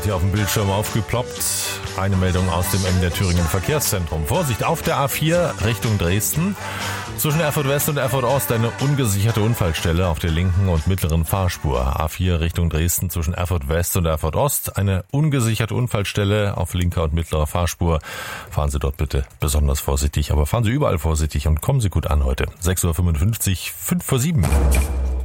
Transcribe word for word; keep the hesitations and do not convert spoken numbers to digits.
Hier auf dem Bildschirm aufgeploppt. Eine Meldung aus dem M D R Thüringen Verkehrszentrum. Vorsicht, auf der A vier Richtung Dresden. Zwischen Erfurt West und Erfurt Ost eine ungesicherte Unfallstelle auf der linken und mittleren Fahrspur. A vier Richtung Dresden zwischen Erfurt West und Erfurt Ost. Eine ungesicherte Unfallstelle auf linker und mittlerer Fahrspur. Fahren Sie dort bitte besonders vorsichtig, aber fahren Sie überall vorsichtig und kommen Sie gut an heute. sechs Uhr fünfundfünfzig, fünf vor sieben.